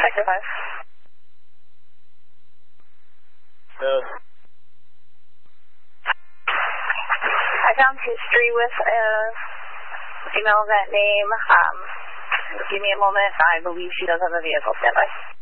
Sector 5. I found history with a female of that name. Give me a moment. I believe she does have a vehicle. Stand by.